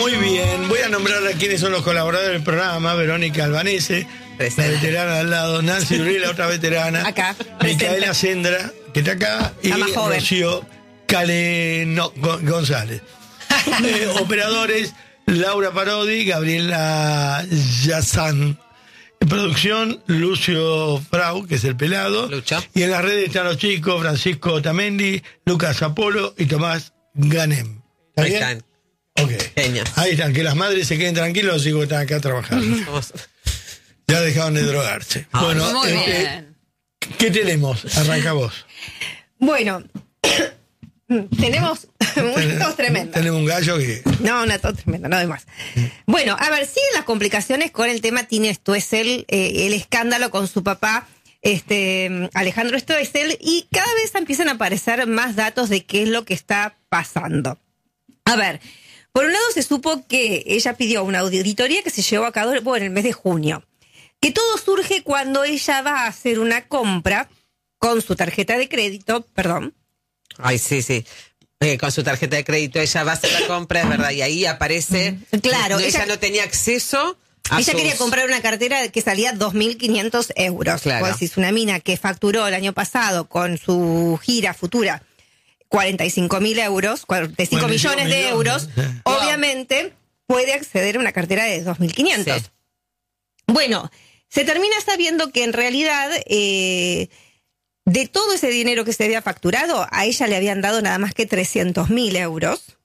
muy bien. Voy a nombrar a quienes son los colaboradores del programa. Verónica Albanese, la veterana de al lado. Nancy Uriel, la otra veterana. Acá. Micaela Sendra, que está acá. Y Rocío González. Operadores, Laura Parodi, Gabriela Yazán. En producción, Lucio Frau, que es el pelado. Lucho. Y en las redes están los chicos, Francisco Otamendi, Lucas Apolo y Tomás Ganem. ¿Está bien? Están. Ok. Genios. Ahí están, que las madres se queden tranquilos, los hijos están acá trabajando. Ya dejaron de drogarse. Bueno, muy bien. ¿Qué tenemos? Arranca vos. Bueno, tenemos una tos tremenda. Tenemos un gallo que... No, una tos tremenda, no demás. Bueno, a ver, siguen las complicaciones con el tema Tini Stoessel, el escándalo con su papá, Alejandro Stoessel, y cada vez empiezan a aparecer más datos de qué es lo que está pasando. A ver, por un lado se supo que ella pidió una auditoría que se llevó a cabo en el mes de junio. Que todo surge cuando ella va a hacer una compra con su tarjeta de crédito, perdón. Ay, sí. Con su tarjeta de crédito ella va a hacer la compra, es verdad, y ahí aparece. Claro, ella no tenía acceso a ella quería comprar una cartera que salía 2.500 euros. Claro. Pues es una mina que facturó el año pasado con su gira futura 45.000 euros, 45 millones de euros, obviamente puede acceder a una cartera de 2.500. Sí. Bueno, se termina sabiendo que en realidad de todo ese dinero que se había facturado, a ella le habían dado nada más que 300.000 euros.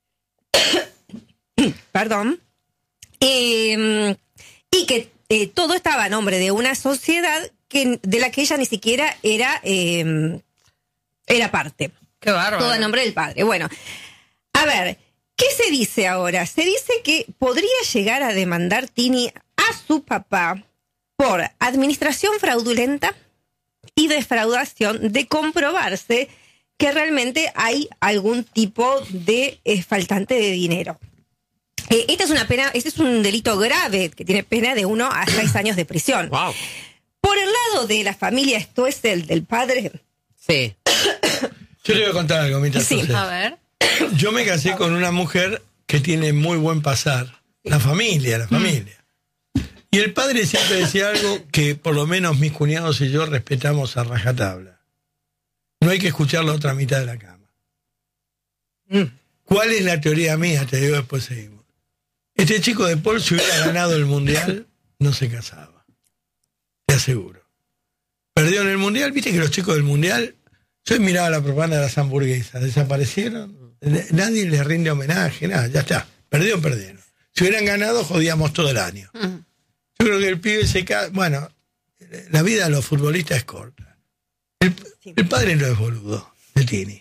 Perdón. Y que todo estaba a nombre de una sociedad de la que ella ni siquiera era parte. Qué bárbaro. Todo a nombre del padre. Bueno, a ver, ¿qué se dice ahora? Se dice que podría llegar a demandar Tini a su papá por administración fraudulenta y defraudación de comprobarse que realmente hay algún tipo de faltante de dinero. Esta es una pena, este es un delito grave que tiene pena de 1 a 6 años de prisión. Wow. Por el lado de la familia Stoessel, del padre. Sí. Yo le voy a contar algo, mientras Sí. entonces. A ver. Yo me casé con una mujer que tiene muy buen pasar. La familia. Y el padre siempre decía algo que por lo menos mis cuñados y yo respetamos a rajatabla. No hay que escuchar la otra mitad de la cama. ¿Cuál es la teoría mía? Te digo, después seguimos. Este chico de Paul, si hubiera ganado el mundial, no se casaba. Te aseguro. Perdió en el mundial, viste que los chicos del mundial, yo miraba la propaganda de las hamburguesas, desaparecieron, nadie les rinde homenaje, nada, ya está, perdieron. Si hubieran ganado, jodíamos todo el año. Yo creo que el pibe se cae, bueno, la vida de los futbolistas es corta. El padre no es boludo, de Tini.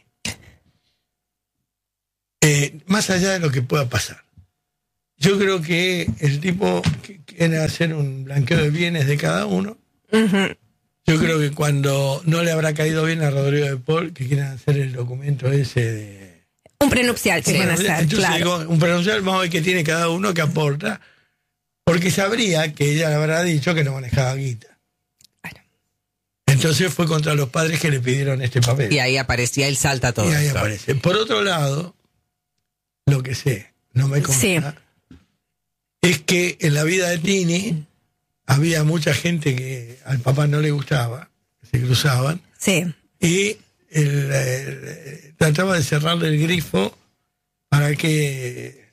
Más allá de lo que pueda pasar. Yo creo que el tipo quiere hacer un blanqueo de bienes de cada uno. Yo creo que cuando no le habrá caído bien a Rodrigo de Paul, que quieran hacer el documento ese de... Un prenupcial que van a hacer, entonces claro. digo, un prenupcial, vamos a ver qué tiene cada uno que aporta, porque sabría que ella le habrá dicho que no manejaba guita. Bueno. Entonces fue contra los padres que le pidieron este papel. Y ahí aparecía, él salta todo. Y ahí aparece. Por otro lado, lo que sé, no me consta, es que en la vida de Tini había mucha gente que al papá no le gustaba, se cruzaban, y él trataba de cerrarle el grifo para que...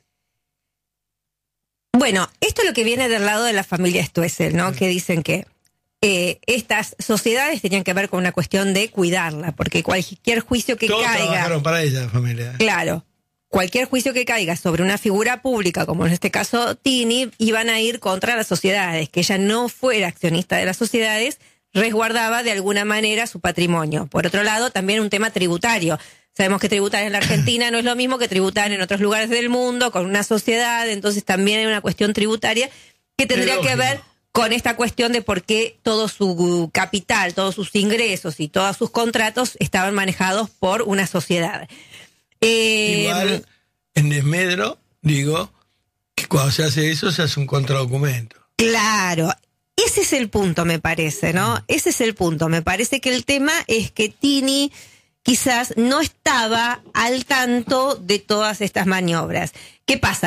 Bueno, esto es lo que viene del lado de la familia Stoessel, ¿no? Que dicen que estas sociedades tenían que ver con una cuestión de cuidarla, porque cualquier juicio que todos caiga... trabajaron para ella, la familia. Claro. Cualquier juicio que caiga sobre una figura pública, como en este caso Tini, iban a ir contra las sociedades. Que ella no fuera accionista de las sociedades resguardaba de alguna manera su patrimonio. Por otro lado, también un tema tributario. Sabemos que tributar en la Argentina no es lo mismo que tributar en otros lugares del mundo, con una sociedad, entonces también hay una cuestión tributaria que tendría que ver con esta cuestión de por qué todo su capital, todos sus ingresos y todos sus contratos estaban manejados por una sociedad. Igual, en desmedro, digo, que cuando se hace eso, se hace un contradocumento. Claro, ese es el punto, me parece, ¿no? Ese es el punto. Me parece que el tema es que Tini quizás no estaba al tanto de todas estas maniobras. ¿Qué pasa?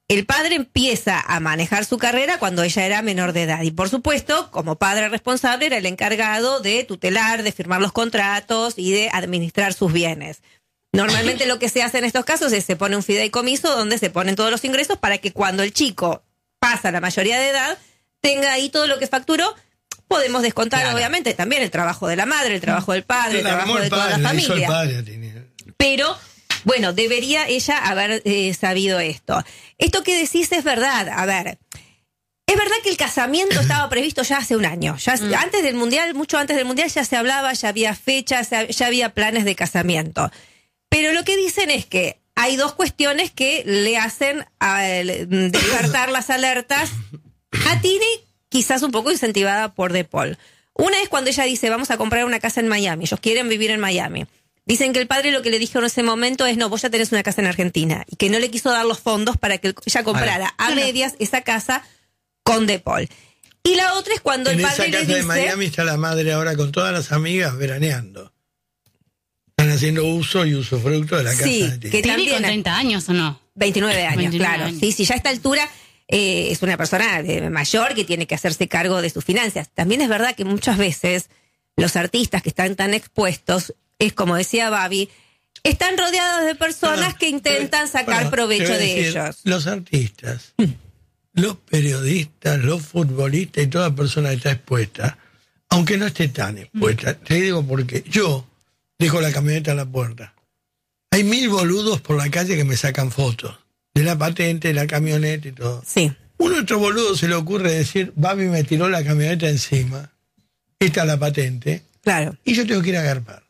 El padre empieza a manejar su carrera cuando ella era menor de edad. Y por supuesto, como padre responsable, era el encargado de tutelar, de firmar los contratos y de administrar sus bienes. Normalmente lo que se hace en estos casos es se pone un fideicomiso donde se ponen todos los ingresos para que cuando el chico pasa la mayoría de edad, tenga ahí todo lo que facturó. Podemos descontar, obviamente, también el trabajo de la madre, el trabajo del padre, el trabajo de toda la familia. Pero... bueno, debería ella haber sabido esto. Esto que decís es verdad. A ver, es verdad que el casamiento estaba previsto ya hace un año. Ya antes del Mundial, mucho antes del Mundial ya se hablaba, ya había fechas, ya había planes de casamiento. Pero lo que dicen es que hay dos cuestiones que le hacen despertar las alertas a Tini, quizás un poco incentivada por De Paul. Una es cuando ella dice, vamos a comprar una casa en Miami. Ellos quieren vivir en Miami. Dicen que el padre lo que le dijo en ese momento es, no, vos ya tenés una casa en Argentina. Y que no le quiso dar los fondos para que ella comprara a medias esa casa con De Paul. Y la otra es cuando el padre le dice... En esa casa de Miami está la madre ahora con todas las amigas veraneando. Están haciendo uso y usufructo de la casa de Tini. Que también con 30 años o no. 29 años, claro. Años. Sí, ya a esta altura es una persona mayor que tiene que hacerse cargo de sus finanzas. También es verdad que muchas veces los artistas que están tan expuestos... es como decía Babi, están rodeados de personas que intentan sacar provecho de ellos. Los artistas, los periodistas, los futbolistas y toda persona que está expuesta, aunque no esté tan expuesta, te digo porque yo dejo la camioneta a la puerta. Hay 1000 boludos por la calle que me sacan fotos de la patente, de la camioneta y todo. Sí. Uno otro boludo se le ocurre decir, Babi me tiró la camioneta encima, esta es la patente, claro, y yo tengo que ir a agarpar.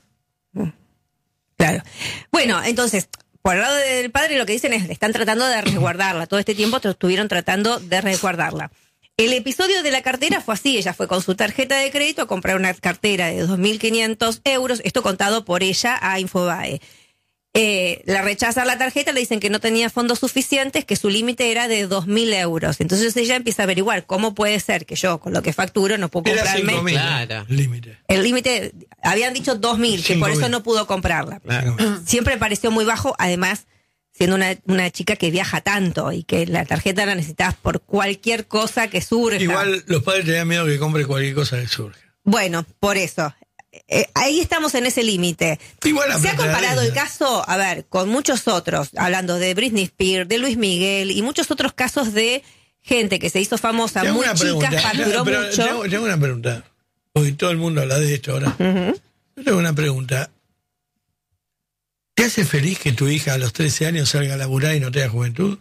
Claro. Bueno, entonces, por el lado del padre lo que dicen es, están tratando de resguardarla. Todo este tiempo estuvieron tratando de resguardarla. El episodio de la cartera fue así. Ella fue con su tarjeta de crédito a comprar una cartera de 2.500 euros. Esto contado por ella a Infobae. La rechazan la tarjeta, le dicen que no tenía fondos suficientes, que su límite era de 2.000 euros. Entonces ella empieza a averiguar cómo puede ser que yo, con lo que facturo, no puedo comprarme. Era 5.000, claro. El límite, habían dicho 2.000, que por eso no pudo comprarla. Claro. Siempre pareció muy bajo, además, siendo una chica que viaja tanto y que la tarjeta la necesitas por cualquier cosa que surja. Igual los padres tenían miedo que compre cualquier cosa que surja. Bueno, por eso. Ahí estamos en ese límite. Se ha comparado el caso, a ver, con muchos otros, hablando de Britney Spears, de Luis Miguel y muchos otros casos de gente que se hizo famosa, muy chica, facturó mucho. Tengo una pregunta, porque todo el mundo habla de esto ahora. Yo tengo una pregunta. ¿Te hace feliz que tu hija a los 13 años salga a laburar y no tenga juventud?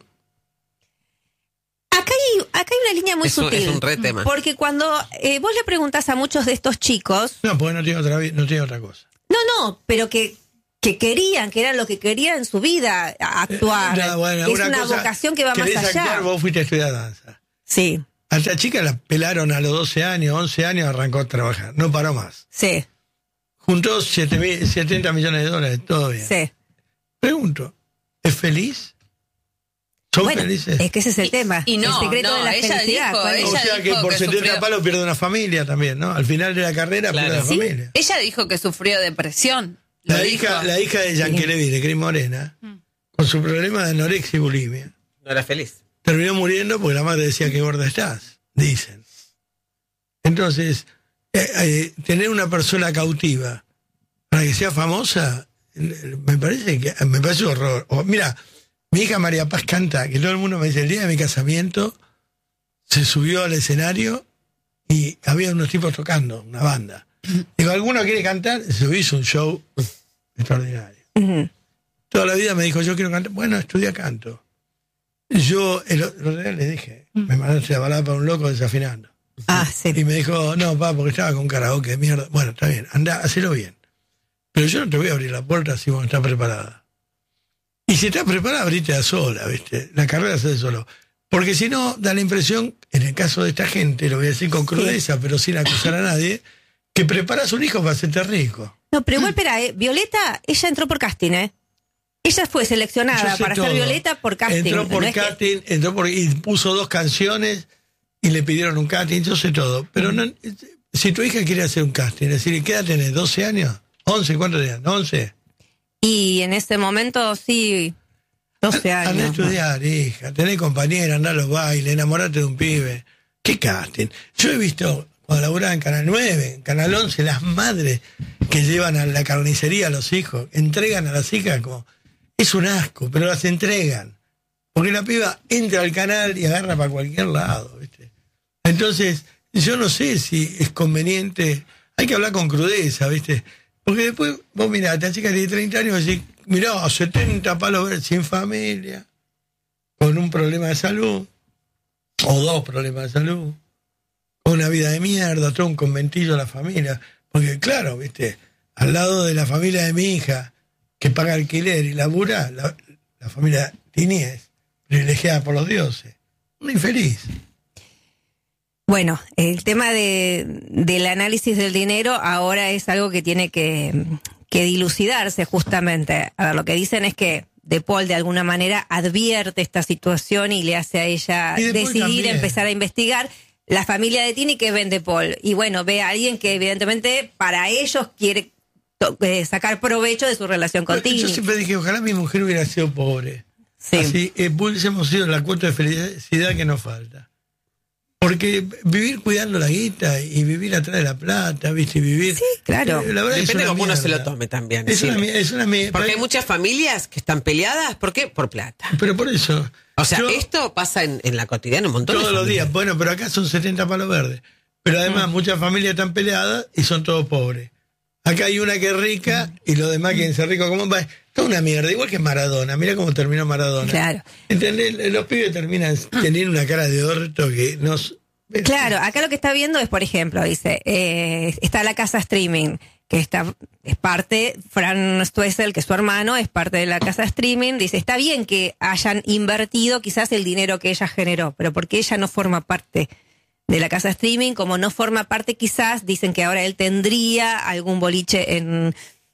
Acá hay una línea muy sutil. Es un re tema. Porque cuando vos le preguntás a muchos de estos chicos... No, porque no tiene otra cosa. No, pero que querían, que era lo que querían en su vida, actuar. Es una vocación que va más allá. Actuar, vos fuiste a estudiar danza. Sí. A esta chica la pelaron a los 12 años, 11 años, arrancó a trabajar. No paró más. Sí. Juntó 70 millones de dólares, todo bien. Sí. Pregunto, ¿es feliz? ¿Son felices? Es que ese es el tema. Y no, el secreto de la felicidad. O sea que por 70 palos pierde una familia también, ¿no? Al final de la carrera pierde la familia. Ella dijo que sufrió depresión. La hija de Yankelevich, de Cris Morena, con su problema de anorexia y bulimia. No era feliz. Terminó muriendo porque la madre decía que gorda estás, dicen. Entonces, tener una persona cautiva para que sea famosa, me parece un horror. Mira, mi hija María Paz canta, que todo el mundo me dice, el día de mi casamiento se subió al escenario y había unos tipos tocando, una banda. Digo, ¿alguno quiere cantar? Se hizo un show extraordinario. Toda la vida me dijo, yo quiero cantar. Bueno, estudia canto. Yo, el otro día le dije, me mandaste la balada para un loco desafinando. Sí. Y me dijo, no, papá, porque estaba con karaoke de mierda. Bueno, está bien, anda, hacelo bien. Pero yo no te voy a abrir la puerta si vos no estás preparada. Y si estás preparada, abrite sola, ¿viste? La carrera se hace solo. Porque si no, da la impresión, en el caso de esta gente, lo voy a decir con crudeza, pero sin acusar a nadie, que preparas un hijo para hacerte rico. No, pero igual, espera, Violeta, ella entró por casting, Ella fue seleccionada para ser Violeta por casting. Entró por casting, y puso 2 canciones y le pidieron un casting, yo sé todo. Pero no, si tu hija quiere hacer un casting, es decir, ¿qué edad tenés? ¿12 años? ¿11? ¿Cuántos días? ¿11? Y en ese momento sí. 12 Andá a años. estudiar, hija, tenés compañera, andá a los bailes, enamorate de un pibe. ¿Qué casting? Yo he visto, cuando laburaba en Canal 9, en Canal 11, las madres que llevan a la carnicería a los hijos, entregan a las hijas como... Es un asco, pero las entregan. Porque la piba entra al canal y agarra para cualquier lado, ¿viste? Entonces, yo no sé si es conveniente... Hay que hablar con crudeza, ¿viste? Porque después, vos mirá, esta chica tiene 30 años y decís, mirá, 70 palos verdes, sin familia, con un problema de salud, o 2 problemas de salud, con una vida de mierda, todo un conventillo a la familia. Porque claro, ¿viste? Al lado de la familia de mi hija, que paga alquiler y labura, la familia Tini es privilegiada por los dioses. Una infeliz. Bueno, el tema del análisis del dinero ahora es algo que tiene que dilucidarse justamente. A ver, lo que dicen es que De Paul de alguna manera advierte esta situación y le hace a ella Y De Paul decidir también. empezar a investigar. La familia de Tini que ven De Paul. Y bueno, ve a alguien que evidentemente para ellos quiere sacar provecho de su relación con Tini. Yo siempre dije, ojalá mi mujer hubiera sido pobre. Sí. Así hubiésemos sido la cuota de felicidad que nos falta. Porque vivir cuidando la guita y vivir atrás de la plata, ¿viste? Y vivir... Sí, claro. La verdad Depende es cómo una uno se lo mierda. tome también. Es sí. una mierda. Porque hay muchas familias que están peleadas, ¿por qué? Por plata. Pero por eso... O sea, yo, esto pasa en la cotidiana un montón de todos los familias. días. Bueno, pero acá son 70 palos verdes. Pero además muchas familias están peleadas y son todos pobres. Acá hay una que es rica y los demás quieren ser ricos. ¿Cómo va? Toda una mierda, igual que Maradona. Mira cómo terminó Maradona. Claro. ¿Entendés? Los pibes terminan teniendo una cara de orto que nos... Claro, acá lo que está viendo es, por ejemplo, dice, está la casa streaming, que es parte, Fran Stoessel, que es su hermano, es parte de la casa streaming. Dice, está bien que hayan invertido quizás el dinero que ella generó, pero porque ella no forma parte de la casa streaming, como no forma parte quizás, dicen que ahora él tendría algún boliche en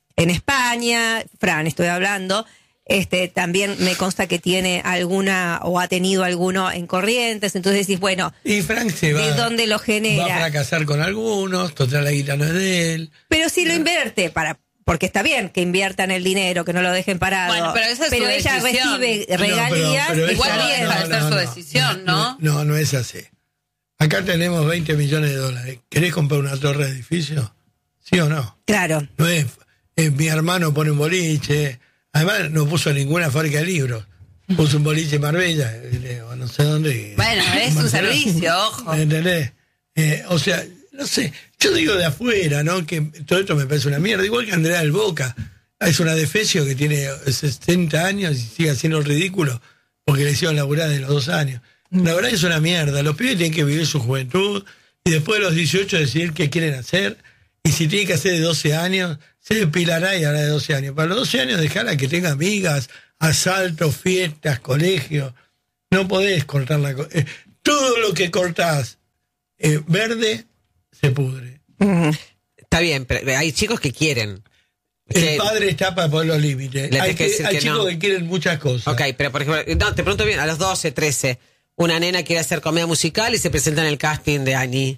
España, Fran, estoy hablando. También me consta que tiene alguna o ha tenido alguno en Corrientes, entonces decís, bueno, Y Frank se va... ¿de dónde lo Va a genera? fracasar con algunos, total la guita no es de él. Pero si lo invierte porque está bien que inviertan el dinero, que no lo dejen parado. Bueno, pero esa es su ella decisión. recibe regalías, pero igual esa- no deja de ser su decisión, ¿no? No es así. Acá tenemos 20 millones de dólares. ¿Querés comprar una torre de edificio? ¿Sí o no? Claro. No es mi hermano pone un boliche. Además no puso ninguna fábrica de libros. Puso un boliche en Marbella, o no sé dónde. Bueno, es un Barcelona. servicio, ojo. ¿Entendés? O sea, no sé, yo digo de afuera, ¿no? Que todo esto me parece una mierda. Igual que Andrea del Boca. Es una defecio que tiene 60 años y sigue haciendo el ridículo porque le hicieron laburar de los 2 años. La verdad que es una mierda. Los pibes tienen que vivir su juventud y después de los 18 decidir qué quieren hacer. Y si tiene que hacer de 12 años, se depilará y hará de 12 años. Para los 12 años dejarla que tenga amigas, asaltos, fiestas, colegios. No podés cortar todo lo que cortás verde se pudre. Está bien, pero hay chicos que quieren. El padre está para poner los límites. Le Hay, tenés que decir hay que chicos no. que quieren muchas cosas. Ok, pero por ejemplo, no, te pregunto bien, a los 12, 13, una nena quiere hacer comedia musical y se presenta en el casting de Annie.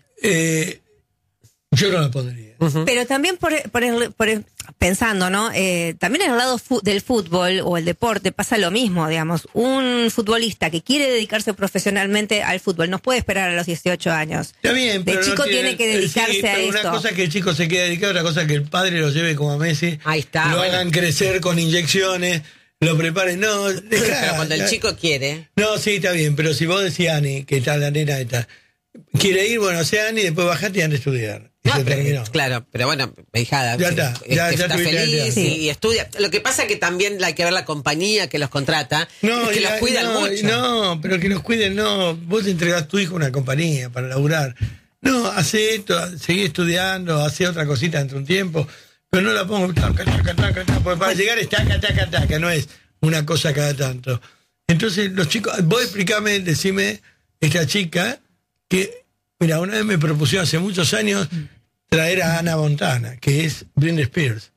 Yo no lo pondría. Pero también pensando, ¿no? También en el lado del fútbol o el deporte pasa lo mismo, digamos. Un futbolista que quiere dedicarse profesionalmente al fútbol no puede esperar a los 18 años. Está bien, De pero chico no tiene que dedicarse sí, a pero esto. Una cosa es que el chico se quede dedicado, otra cosa es que el padre lo lleve como a Messi. Ahí está, Lo bueno. hagan crecer con inyecciones, lo preparen. No, Pero cuando el chico quiere. No, sí, está bien, pero si vos decís Ani, que está la nena esta, quiere ir, bueno, sea Ani, después bajate y anda a estudiar. Y No, se terminó. claro, pero bueno, mi hijada Ya está, ya está tuviste el feliz tiempo. y estudia. Lo que pasa es que también hay que ver la compañía que los contrata, es que y los cuidan no, mucho. No, pero que los cuiden, no. Vos te entregás a tu hijo a una compañía para laburar. No, hace esto, seguí estudiando, hace otra cosita dentro de un tiempo, pero no la pongo taca, porque para llegar es taca, no es una cosa cada tanto. Entonces, los chicos, vos explícame, decime, esta chica, que, mira, una vez me propusieron hace muchos años traer a Hannah Montana, que es Britney Spears.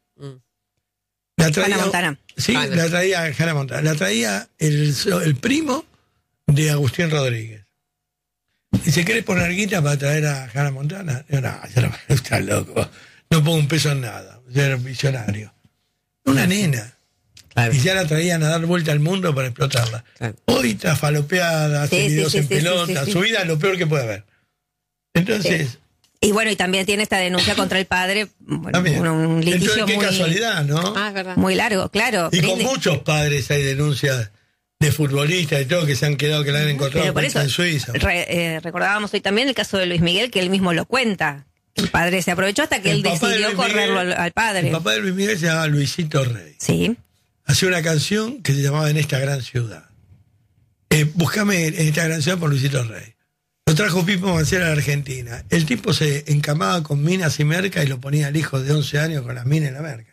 La traía, Hannah Montana. Sí, la traía Hannah Montana. La traía el primo de Agustín Rodríguez. Dice, ¿querés poner guita para traer a Hannah Montana? Yo, no, yo no, está loco. No pongo un peso en nada. Yo era un visionario. Una nena. Claro. Y ya la traían a dar vuelta al mundo para explotarla. Claro. Hoy está falopeada, hace Sí, videos sí, en sí, pelota, sí. su vida es lo peor que puede haber. Entonces, Y bueno, y también tiene esta denuncia contra el padre, bueno, también. un litigio Entonces, qué muy, casualidad, ¿no? Ah, es verdad. muy largo, claro. Y con Brindis- muchos padres hay denuncias de futbolistas y todo que se han quedado, que la han encontrado Pero por muerta eso, en Suiza. recordábamos hoy también el caso de Luis Miguel, que él mismo lo cuenta. El padre se aprovechó hasta que él El papá de decidió Luis correrlo Miguel- al padre. El papá de Luis Miguel se llamaba Luisito Rey. Sí. Hacía una canción que se llamaba En esta gran ciudad. Buscame En esta gran ciudad por Luisito Rey. Lo trajo Pipo Mancera a la Argentina. El tipo se encamaba con minas y merca y lo ponía al hijo de 11 años con las minas y la merca.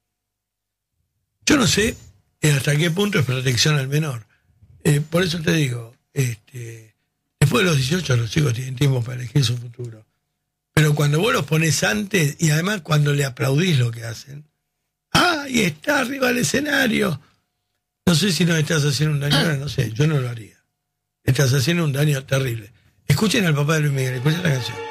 Yo no sé hasta qué punto es protección al menor. Por eso te digo, después de los 18 los chicos tienen tiempo para elegir su futuro. Pero cuando vos los pones antes, y además cuando le aplaudís lo que hacen, y está arriba del escenario. No sé si nos estás haciendo un daño, no sé, yo no lo haría. Estás haciendo un daño terrible. Escuchen al papá de Luis Miguel, escuchen la canción.